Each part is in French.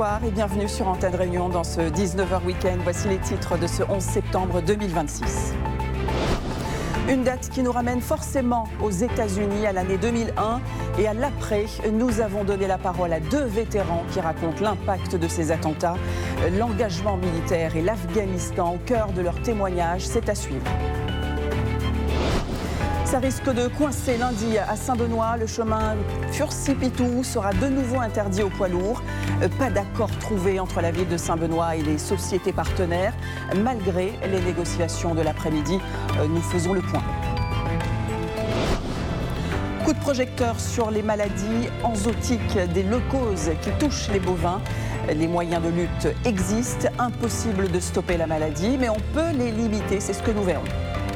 Bonsoir et bienvenue sur Antenne Réunion dans ce 19h Week-end. Voici les titres de ce 11 septembre 2026. Une date qui nous ramène forcément aux États-Unis à l'année 2001 et à l'après. Nous avons donné la parole à deux vétérans qui racontent l'impact de ces attentats, l'engagement militaire et l'Afghanistan au cœur de leur témoignage. C'est à suivre. Ça risque de coincer lundi à Saint-Benoît. Le chemin Furcy-Pitou sera de nouveau interdit aux poids lourds. Pas d'accord trouvé entre la ville de Saint-Benoît et les sociétés partenaires. Malgré les négociations de l'après-midi, nous faisons le point. Coup de projecteur sur les maladies enzootiques des leucoses qui touchent les bovins. Les moyens de lutte existent. Impossible de stopper la maladie, mais on peut les limiter. C'est ce que nous verrons.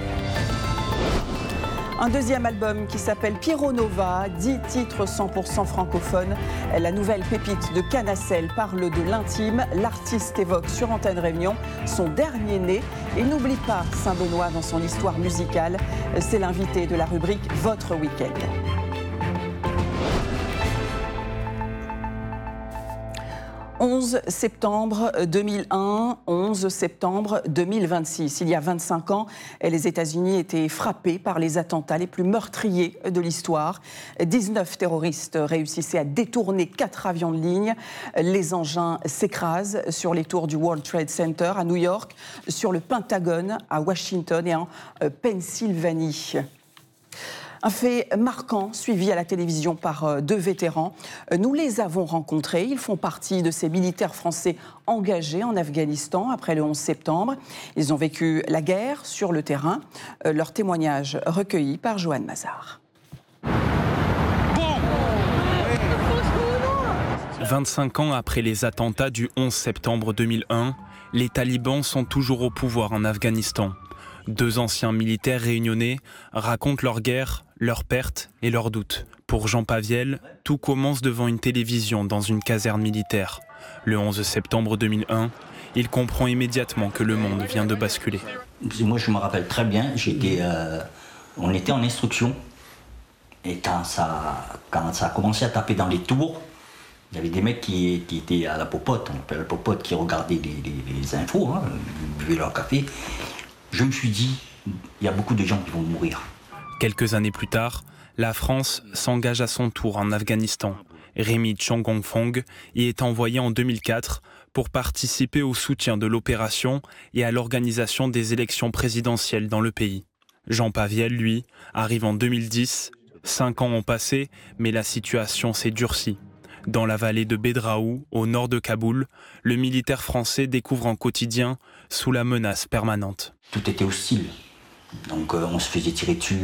Un deuxième album qui s'appelle Pierrot Nova, 10 titres 100% francophones. La nouvelle pépite de Canacelle parle de l'intime. L'artiste évoque sur Antenne Réunion son dernier né. Et n'oublie pas Saint-Benoît dans son histoire musicale. C'est l'invité de la rubrique Votre Week-end. « 11 septembre 2001, 11 septembre 2026. Il y a 25 ans, les États-Unis étaient frappés par les attentats les plus meurtriers de l'histoire. 19 terroristes réussissaient à détourner 4 avions de ligne. Les engins s'écrasent sur les tours du World Trade Center à New York, sur le Pentagone à Washington et en Pennsylvanie. Un fait marquant suivi à la télévision par deux vétérans. Nous les avons rencontrés. Ils font partie de ces militaires français engagés en Afghanistan après le 11 septembre. Ils ont vécu la guerre sur le terrain. Leur témoignage recueilli par Joanne Mazar. 25 ans après les attentats du 11 septembre 2001, les talibans sont toujours au pouvoir en Afghanistan. Deux anciens militaires réunionnais racontent leur guerre, leurs pertes et leurs doutes. Pour Jean Paviel, tout commence devant une télévision dans une caserne militaire. Le 11 septembre 2001, il comprend immédiatement que le monde vient de basculer. Moi, je me rappelle très bien, on était en instruction. Et quand ça a commencé à taper dans les tours, il y avait des mecs qui étaient à la popote, on appelle la popote, qui regardaient les infos, buvaient leur café. Je me suis dit, il y a beaucoup de gens qui vont mourir. Quelques années plus tard, la France s'engage à son tour en Afghanistan. Rémi Tchong-Gong-Fong y est envoyé en 2004 pour participer au soutien de l'opération et à l'organisation des élections présidentielles dans le pays. Jean Paviel, lui, arrive en 2010. 5 ans ont passé, mais la situation s'est durcie. Dans la vallée de Bedraou, au nord de Kaboul, le militaire français découvre un quotidien sous la menace permanente. Tout était hostile. Donc on se faisait tirer dessus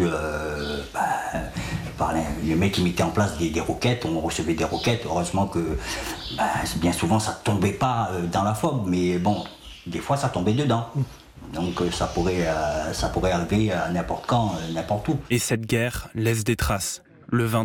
par les mecs qui mettaient en place des roquettes. On recevait des roquettes. Heureusement que bien souvent ça ne tombait pas dans la fob, mais bon, des fois ça tombait dedans. Donc ça pourrait arriver à n'importe quand, n'importe où. Et cette guerre laisse des traces. Le